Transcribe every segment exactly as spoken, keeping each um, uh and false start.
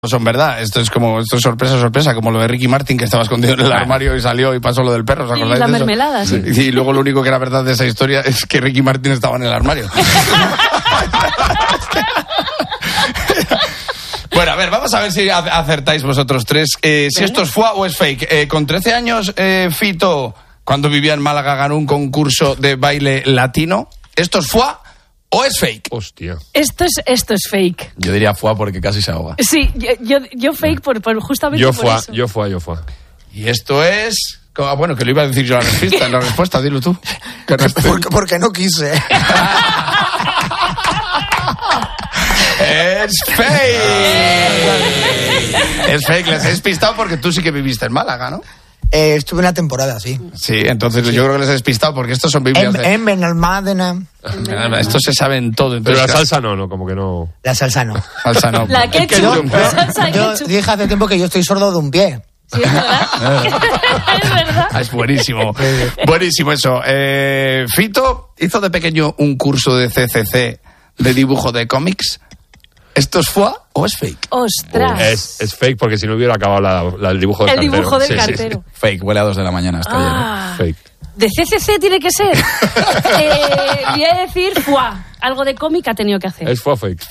son verdad. Esto es como, esto es sorpresa, sorpresa, como lo de Ricky Martin, que estaba escondido en el armario y salió y pasó lo del perro, ¿os acordáis? Y la de eso? mermelada, sí. Y, y luego lo único que era verdad de esa historia es que Ricky Martin estaba en el armario. Bueno, a ver, vamos a ver si acertáis vosotros tres. Eh, si esto es fua o es fake. Eh, con trece años, eh, Fito, cuando vivía en Málaga, ganó un concurso de baile latino. ¿Esto es fua o es fake? Hostia. Esto es, esto es fake. Yo diría fua porque casi se ahoga. Sí, yo, yo, yo fake por, por justamente Yo por fua, eso. yo fua, yo fua. Y esto es... Ah, bueno, que lo iba a decir yo la respuesta, la respuesta, dilo tú. Que no estoy- Porque, porque no quise. Es fake. Es fake, les he despistado porque tú sí que viviste en Málaga, ¿no? Eh, estuve una temporada, sí. Sí, entonces yo creo que les he despistado porque estos son Biblias En, de... en Benalmádena. Estos se saben todo. Pero Entonces, la claro, salsa no, no, como que no. La salsa no. salsa no. La ketchup. Yo, La salsa de yo ketchup. dije hace tiempo que yo estoy sordo de un pie. Sí, es verdad. Es verdad. Ah, es buenísimo. Buenísimo eso. Eh, Fito hizo de pequeño un curso de C C C de dibujo de cómics. ¿Esto es fua o es fake? Ostras. Es, es fake porque si no hubiera acabado la, la- el dibujo del El cartero. dibujo del Sí, sí, sí. cartero. Fake, huele a dos de la mañana hasta ayer. Ah. Fake. De C C C tiene que ser. Eh, voy a decir fuá. Algo de cómic ha tenido que hacer. Es fua fake.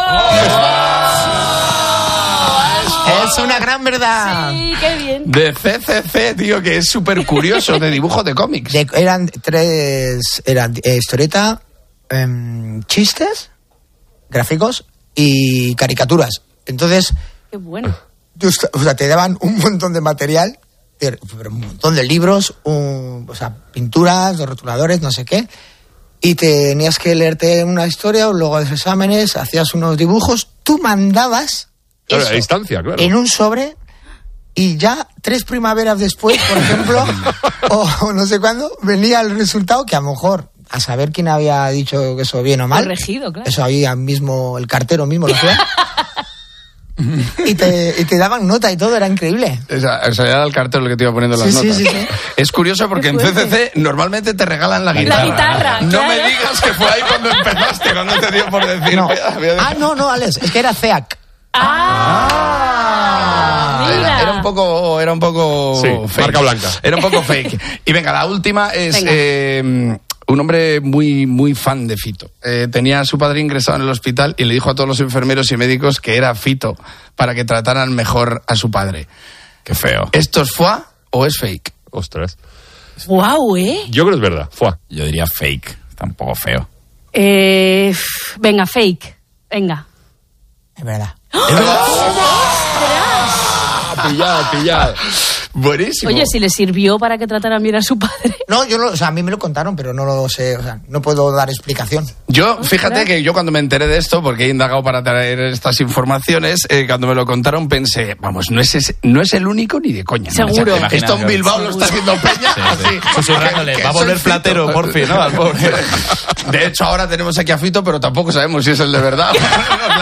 Es una gran verdad. Sí, qué bien. De C C C, tío, que es súper curioso, de dibujo de cómics. De- eran tres... Eran eh, historieta, em, chistes, gráficos y caricaturas. Entonces, Qué bueno. tú est- o sea, te daban un montón de material, de- pero un montón de libros, un- o sea, pinturas, los rotuladores, no sé qué, y tenías que leerte una historia, luego de exámenes, hacías unos dibujos, tú mandabas Claro, eso a distancia, claro. en un sobre y ya tres primaveras después, por ejemplo, o, o no sé cuándo, venía el resultado que a lo mejor, a saber quién había dicho eso bien o mal. Corregido, claro. Eso ahí mismo, el cartero mismo lo hacía. y, te, y te daban nota y todo, era increíble. Esa, o sea, era el cartel el que te iba poniendo las Sí, sí, notas. sí, sí. Es curioso porque en Qué C C fuerte. C normalmente te regalan la La guitarra. guitarra, No claro. me digas que fue ahí cuando empezaste, cuando te dio por decir... No. voy a- voy a decir- Ah, no, no, Alex, es que era C E A C. Ah, Era, mira. era un poco, era un poco Sí, fake. marca blanca. Era un poco fake. Y venga, la última es Venga. eh, un hombre muy, muy fan de Fito. Eh, tenía a su padre ingresado en el hospital y le dijo a todos los enfermeros y médicos que era Fito para que trataran mejor a su padre. Qué feo. ¿Esto es fua o es fake? Ostras. Guau, ¿eh? Yo creo que es verdad. Fua. Yo diría fake. Está un poco feo. Eh, f- venga, fake. Venga. Es verdad. Pillado, pillado. Buenísimo. Oye, si le sirvió para que trataran bien a su padre. No, yo no, o sea, a mí me lo contaron, pero no lo sé, o sea, no puedo dar explicación. Yo, fíjate que yo cuando me enteré de esto, porque he indagado para traer estas informaciones, eh, cuando me lo contaron pensé, vamos, no es, ese- no es el único ni de coña. ¿no? Seguro. O sea, esto en Bilbao lo está haciendo Peña. así. Susurrándole, Que- que va a soy volver Fito. platero, porfi, ¿no? Al pobre. De hecho, ahora tenemos aquí a Fito, pero tampoco sabemos si es el de verdad.